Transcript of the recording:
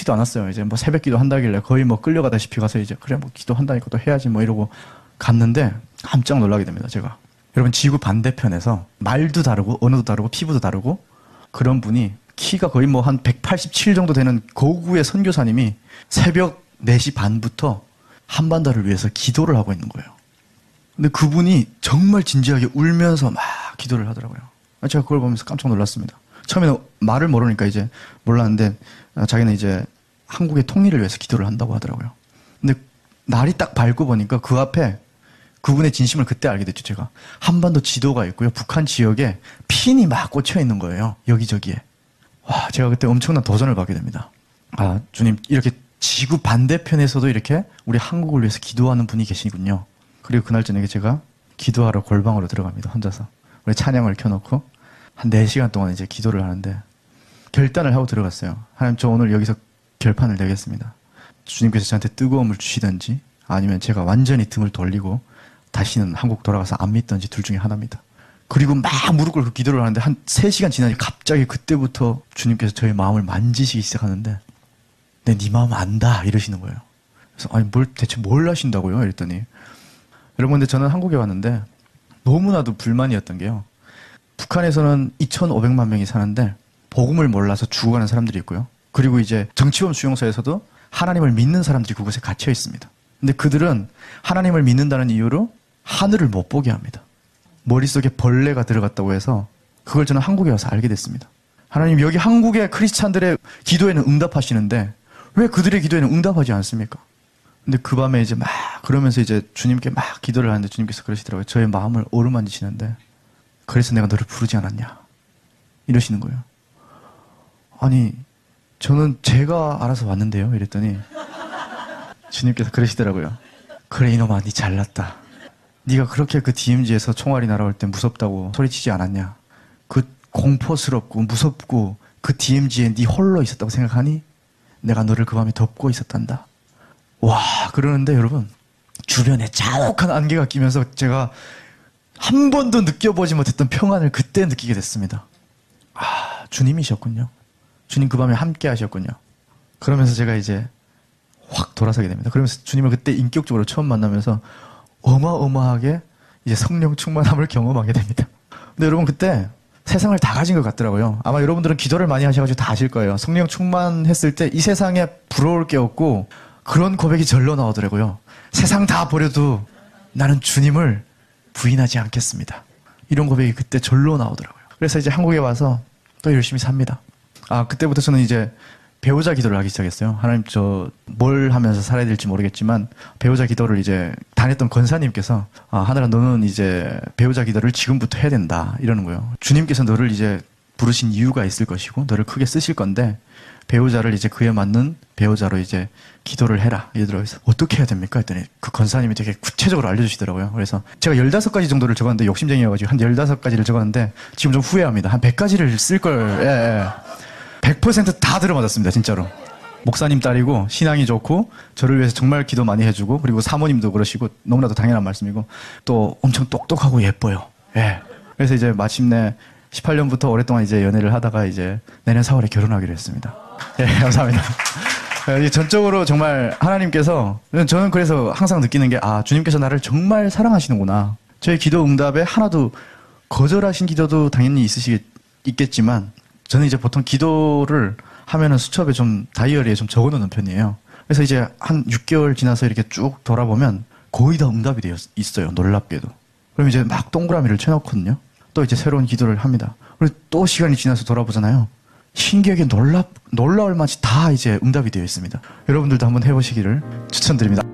많지도 않았어요. 이제 뭐 새벽 기도 한다길래 거의 뭐 끌려가다시피 가서 이제 그래 뭐 기도한다니까 또 해야지 뭐 이러고 갔는데 깜짝 놀라게 됩니다. 제가. 여러분 지구 반대편에서 말도 다르고 언어도 다르고 피부도 다르고 그런 분이 키가 거의 뭐 한 187 정도 되는 고구의 선교사님이 새벽 4시 반부터 한반도를 위해서 기도를 하고 있는 거예요. 근데 그분이 정말 진지하게 울면서 막 기도를 하더라고요. 제가 그걸 보면서 깜짝 놀랐습니다. 처음에는 말을 모르니까 이제 몰랐는데 자기는 이제 한국의 통일을 위해서 기도를 한다고 하더라고요. 근데 날이 딱 밝고 보니까 그 앞에 그분의 진심을 그때 알게 됐죠, 제가. 한반도 지도가 있고요. 북한 지역에 핀이 막 꽂혀 있는 거예요. 여기저기에. 와, 제가 그때 엄청난 도전을 받게 됩니다. 아, 주님, 이렇게 지구 반대편에서도 이렇게 우리 한국을 위해서 기도하는 분이 계시군요. 그리고 그날 저녁에 제가 기도하러 골방으로 들어갑니다. 혼자서. 우리 찬양을 켜놓고 한 4시간 동안 이제 기도를 하는데 결단을 하고 들어갔어요. 하나님, 저 오늘 여기서 결판을 내겠습니다. 주님께서 저한테 뜨거움을 주시든지 아니면 제가 완전히 등을 돌리고 다시는 한국 돌아가서 안 믿든지 둘 중에 하나입니다. 그리고 막 무릎 꿇고 기도를 하는데 한 3시간 지나니 갑자기 그때부터 주님께서 저의 마음을 만지시기 시작하는데 네 마음 안다 이러시는 거예요. 그래서 아니 대체 뭘 하신다고요? 이랬더니 여러분, 근데 저는 한국에 왔는데 너무나도 불만이었던 게요. 북한에서는 2,500만 명이 사는데 복음을 몰라서 죽어가는 사람들이 있고요. 그리고 이제 정치범 수용소에서도 하나님을 믿는 사람들이 그곳에 갇혀 있습니다. 근데 그들은 하나님을 믿는다는 이유로 하늘을 못 보게 합니다. 머릿속에 벌레가 들어갔다고 해서 그걸 저는 한국에 와서 알게 됐습니다. 하나님, 여기 한국의 크리스찬들의 기도에는 응답하시는데 왜 그들의 기도에는 응답하지 않습니까? 근데 그 밤에 이제 막 그러면서 이제 주님께 막 기도를 하는데 주님께서 그러시더라고요. 저의 마음을 어루만지시는데 그래서 내가 너를 부르지 않았냐 이러시는 거예요. 아니, 저는 제가 알아서 왔는데요 이랬더니 주님께서 그러시더라고요. 그래 이놈아, 니 잘났다. 네가 그렇게 그 DMZ에서 총알이 날아올 때 무섭다고 소리치지 않았냐. 그 공포스럽고 무섭고 그 DMZ에 네 홀로 있었다고 생각하니 내가 너를 그 밤에 덮고 있었단다. 와, 그러는데 여러분 주변에 자욱한 안개가 끼면서 제가 한 번도 느껴보지 못했던 평안을 그때 느끼게 됐습니다. 아, 주님이셨군요. 주님 그 밤에 함께 하셨군요. 그러면서 제가 이제 확 돌아서게 됩니다. 그러면서 주님을 그때 인격적으로 처음 만나면서 어마어마하게 이제 성령 충만함을 경험하게 됩니다. 근데 여러분 그때 세상을 다 가진 것 같더라고요. 아마 여러분들은 기도를 많이 하셔가지고 다 아실 거예요. 성령 충만했을 때 이 세상에 부러울 게 없고 그런 고백이 절로 나오더라고요. 세상 다 버려도 나는 주님을 부인하지 않겠습니다. 이런 고백이 그때 절로 나오더라고요. 그래서 이제 한국에 와서 또 열심히 삽니다. 아, 그때부터 저는 이제 배우자 기도를 하기 시작했어요. 하나님, 저 뭘 하면서 살아야 될지 모르겠지만 배우자 기도를 이제 다녔던 권사님께서 아, 하늘아, 너는 이제 배우자 기도를 지금부터 해야 된다 이러는 거예요. 주님께서 너를 이제 부르신 이유가 있을 것이고 너를 크게 쓰실 건데 배우자를 이제 그에 맞는 배우자로 이제 기도를 해라 이러더라고요. 그래서 어떻게 해야 됩니까? 했더니 그 권사님이 되게 구체적으로 알려주시더라고요. 그래서 제가 15가지 정도를 적었는데 욕심쟁이여가지고 한 15가지를 적었는데 지금 좀 후회합니다. 한 100가지를 쓸걸. 예. 100% 다 들어맞았습니다. 진짜로. 목사님 딸이고 신앙이 좋고 저를 위해서 정말 기도 많이 해주고 그리고 사모님도 그러시고 너무나도 당연한 말씀이고 또 엄청 똑똑하고 예뻐요. 예. 그래서 이제 마침내 18년부터 오랫동안 이제 연애를 하다가 이제 내년 4월에 결혼하기로 했습니다. 예, 감사합니다. 전적으로 정말 하나님께서 저는 그래서 항상 느끼는 게 아, 주님께서 나를 정말 사랑하시는구나. 저의 기도 응답에 하나도 거절하신 기도도 당연히 있겠지만 저는 이제 보통 기도를 하면은 수첩에 좀 다이어리에 좀 적어놓는 편이에요. 그래서 이제 한 6개월 지나서 이렇게 쭉 돌아보면 거의 다 응답이 되어 있어요. 놀랍게도. 그럼 이제 막 동그라미를 쳐놓거든요. 또 이제 새로운 기도를 합니다. 그리고 또 시간이 지나서 돌아보잖아요. 신기하게 놀라울 만치 다 이제 응답이 되어 있습니다. 여러분들도 한번 해보시기를 추천드립니다.